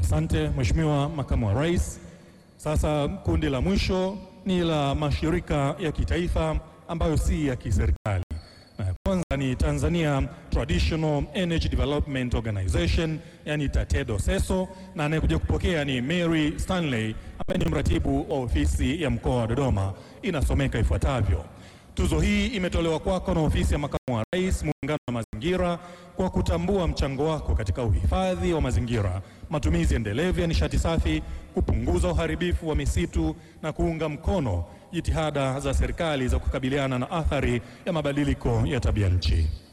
Asante Mheshimiwa Makamu wa Rais. Sasa kundi la mwisho ni la mashirika ya kitaifa ambayo si ya kiserikali. Na kwanza ni Tanzania Traditional Energy Development Organization, yani TATEDO SESO, na anayekuja kupokea ni Mary Stanley ambaye ni mratibu wa ofisi ya mkoa wa Dodoma. Inasomeka ifuatavyo: tuzo hii imetolewa kwako na ofisi ya Makamu wa Rais, Muungano wa Mazingira, kwa kutambua mchango wako katika uhifadhi wa mazingira, matumizi endelevu ya nishati safi, kupunguza uharibifu wa misitu na kuunga mkono jitihada za serikali za kukabiliana na athari ya mabadiliko ya tabia nchi.